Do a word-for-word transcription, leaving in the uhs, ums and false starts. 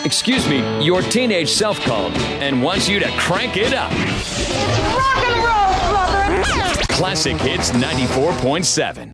excuse me, your teenage self called and wants you to crank it up. Rock and roll, brother! Classic Hits ninety-four point seven.